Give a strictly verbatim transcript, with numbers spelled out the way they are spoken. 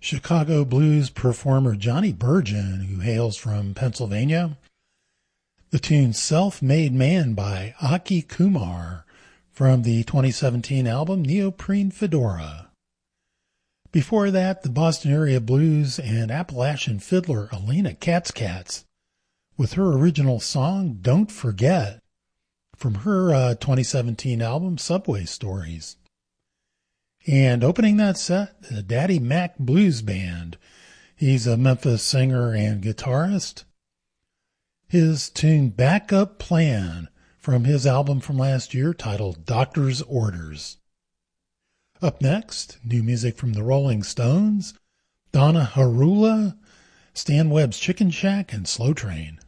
Chicago blues performer Johnny Burgin, who hails from Pennsylvania. The tune Self-Made Man by Aki Kumar from the twenty seventeen album Neoprene Fedora. Before that, the Boston area blues and Appalachian fiddler Elena Katzkatz with her original song Don't Forget from her uh, twenty seventeen album Subway Stories. And opening that set, the Daddy Mac Blues Band. He's a Memphis singer and guitarist. His tune Backup Plan from his album from last year titled Doctor's Orders. Up next, new music from the Rolling Stones, Donna Harula, Stan Webb's Chicken Shack, and Slow Train.